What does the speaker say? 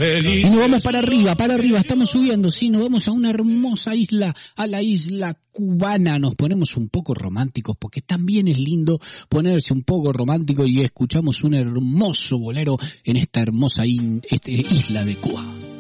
feliz. Y nos vamos para arriba, estamos subiendo, sí, nos vamos a una hermosa isla, a la isla cubana. Nos ponemos un poco románticos, porque también es lindo ponerse un poco romántico, y escuchamos un hermoso bolero en esta hermosa isla de Cuba.